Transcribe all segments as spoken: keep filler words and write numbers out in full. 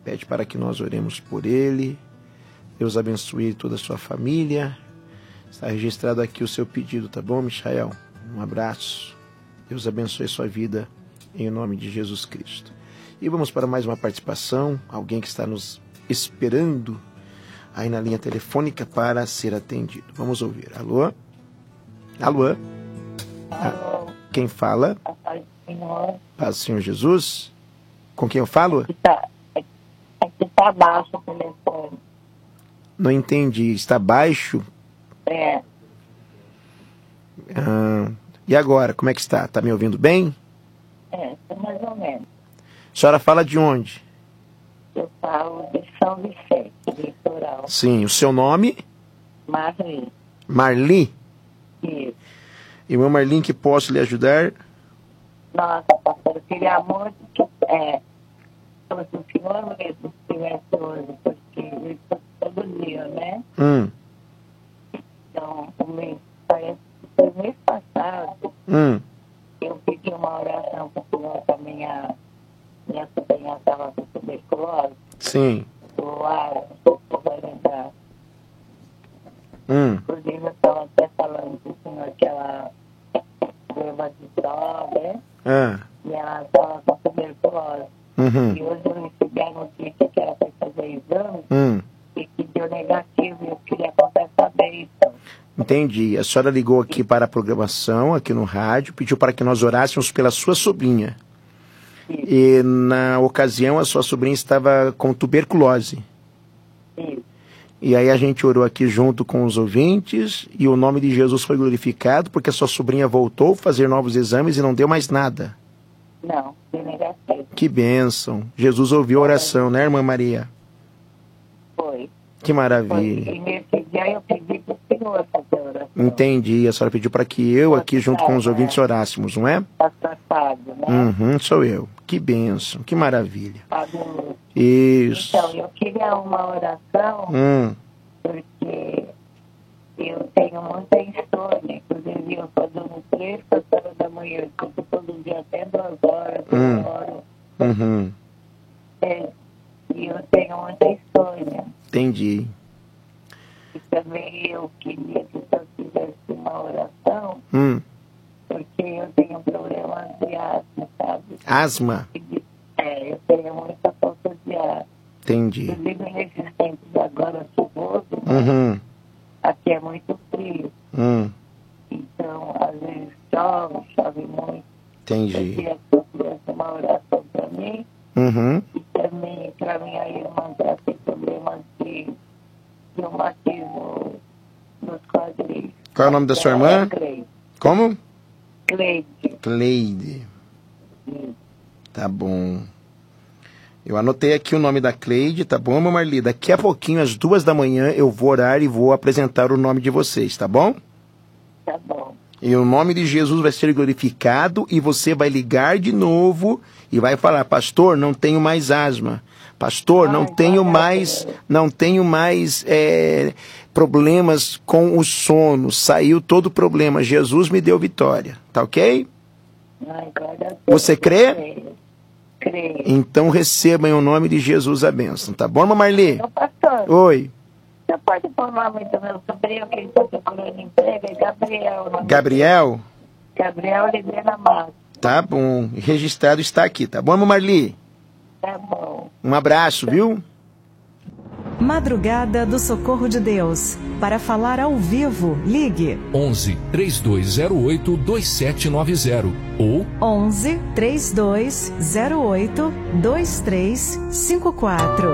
pede para que nós oremos por ele. Deus abençoe toda a sua família. Está registrado aqui o seu pedido, tá bom, Michael? Um abraço. Deus abençoe sua vida em nome de Jesus Cristo. E vamos para mais uma participação. Alguém que está nos esperando aí na linha telefônica para ser atendido. Vamos ouvir. Alô? Alô? Ah, quem fala? Paz do Senhor Jesus. Com quem eu falo? Aqui está, aqui está baixo o telefone. Não entendi. Está baixo? É. Ah, e agora? Como é que está? Está me ouvindo bem? É, mais ou menos. A senhora fala de onde? Eu falo de São Vicente, litoral. Sim. O seu nome? Marli. Marli? Isso. Irmã Marli, em que posso lhe ajudar? Nossa, pastor, eu queria muito que é, fosse o senhor mesmo que estivesse hoje, porque eu estou todo dia, né? Hum. Então, o mês, parece que foi o mês passado, Hum. eu pedi uma oração para o senhor, que a minha, minha sobrinha estava com tuberculose. Sim. Do ar, não sei se você vai lembrar. Hum. Inclusive, eu estava até falando para o senhor que ela problema de droga, né? Ah. E ela estava com tuberculose. Uhum. E hoje eu recebi a notícia que ela foi fazer exame Hum. e que deu negativo. E eu queria contar essa bênção. Entendi. A senhora ligou aqui para a programação, aqui no rádio, pediu para que nós orássemos pela sua sobrinha. Isso. E na ocasião a sua sobrinha estava com tuberculose. Isso. E aí a gente orou aqui junto com os ouvintes e o nome de Jesus foi glorificado porque a sua sobrinha voltou a fazer novos exames e não deu mais nada. Não, deu negativo. Que bênção. Jesus ouviu a oração, né, irmã Maria? Foi. Que Foi. maravilha. E nesse dia eu pedi para o senhor fazer oração. Entendi. A senhora pediu para que eu aqui junto com os ouvintes orássemos, não é? Pastor Fábio, né? Uhum, sou eu. Que bênção, que maravilha. Fábio Lúcio. Isso. Então, eu queria uma oração, Hum, porque eu tenho muita insônia. Inclusive, eu estou dando três, quatro horas da manhã, eu fico todo dia até duas horas, Hum. uma hora. uhum, É, e eu tenho muita insônia. entendi. E também eu queria que eu fizesse uma oração, Hum, porque eu tenho problemas de asma, sabe? asma, É, eu tenho muita falta de ar. entendi. Inclusive, nesses tempos agora chuvoso, né? Uhum, Aqui é muito frio. hum, Então, às vezes chove, chove muito. Eu entendi. queria que eu fizesse uma oração para mim Uhum, e também para minha irmã que ela tem problemas de reumatismo nos quadris. qual é o nome da sua irmã? Cleide. Como? Cleide. Cleide. Isso. Tá bom. Eu anotei aqui o nome da Cleide, tá bom, irmã Marli? Daqui a pouquinho, às duas da manhã, eu vou orar e vou apresentar o nome de vocês, tá bom? Tá bom. E o nome de Jesus vai ser glorificado e você vai ligar de novo e vai falar, pastor, não tenho mais asma. Pastor, não Ai, tenho glória a mais, Deus. não tenho mais é, problemas com o sono. Saiu todo o problema. Jesus me deu vitória. Tá ok? Ai, glória a Deus. Você crê? Creio. Creio. Então receba em o nome de Jesus a bênção. Tá bom, irmã Marli? Então, pastor, Oi. você pode pôr o nome do meu sobrinho que ele está procurando emprego? É Gabriel. o nome Gabriel? dele. Gabriel Oliveira Matos. Tá bom. Registrado está aqui. Tá bom, irmã Marli? Tá bom. Um abraço, viu? Madrugada do Socorro de Deus. Para falar ao vivo, ligue onze, três dois zero oito, dois sete nove zero ou onze, três dois zero oito, dois três cinco quatro.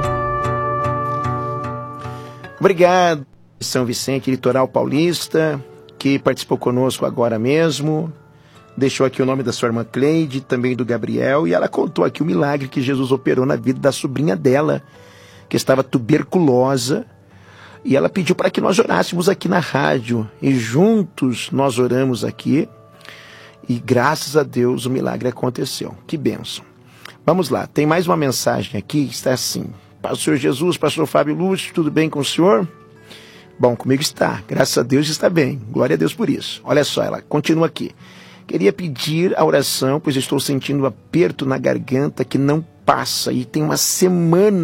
Obrigado, São Vicente, Litoral Paulista, que participou conosco agora mesmo. Deixou aqui o nome da sua irmã Cleide, também do Gabriel, e ela contou aqui o milagre que Jesus operou na vida da sobrinha dela, que estava tuberculosa, e ela pediu para que nós orássemos aqui na rádio, e juntos nós oramos aqui, e graças a Deus o milagre aconteceu. Que bênção. Vamos lá, tem mais uma mensagem aqui, que está assim: Pastor Jesus, Pastor Fábio Lúcio, tudo bem com o senhor? Bom, comigo está, graças a Deus está bem, glória a Deus por isso. Olha só, ela continua aqui: queria pedir a oração, pois estou sentindo um aperto na garganta que não passa, e tem uma semana